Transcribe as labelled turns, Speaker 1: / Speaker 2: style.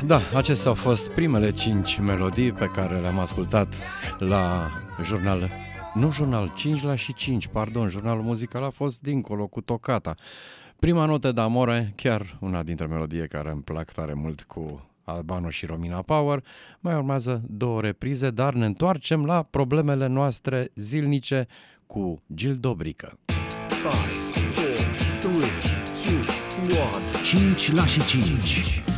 Speaker 1: Da, acestea au fost primele 5 melodii pe care le-am ascultat la jurnal. Nu jurnal, 5 la și 5, pardon, jurnalul muzical a fost dincolo cu Toccata. Prima notă d'amore, chiar una dintre melodii care îmi plac tare mult cu Albano și Romina Power. Mai urmează 2 reprize, dar ne întoarcem la problemele noastre zilnice cu Gil Dobrică.
Speaker 2: 5, 4, 3, 2, 1. 5 la și 5.